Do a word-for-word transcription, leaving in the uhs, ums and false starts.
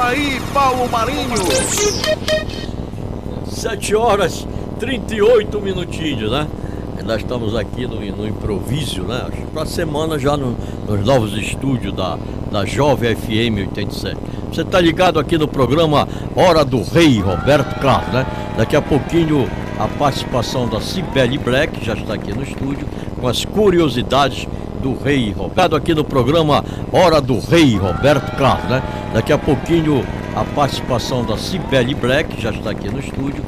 aí, Paulo Marinho. Sete horas trinta e oito minutinhos, né? Nós estamos aqui no, no improviso, né? Para a semana já no, nos novos estúdios da, da Jovem F M oitenta e sete. Você está ligado aqui no programa Hora do Rei, Roberto Carlos, né? Daqui a pouquinho a participação da Cibele Black, que já está aqui no estúdio, com as curiosidades do Rei Roberto. Aqui no programa Hora do Rei, Roberto Carlos, né? Daqui a pouquinho a participação da Cibele Black, que já está aqui no estúdio,